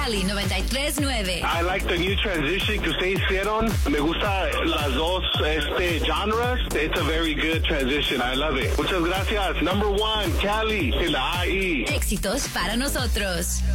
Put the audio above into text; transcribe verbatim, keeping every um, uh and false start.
Cali noventa y tres nueve. I like the new transition que ustedes hicieron. Me gusta las dos este genres. It's a very good transition. I love it. Muchas gracias. Number one, Cali, en la A I. Éxitos para nosotros.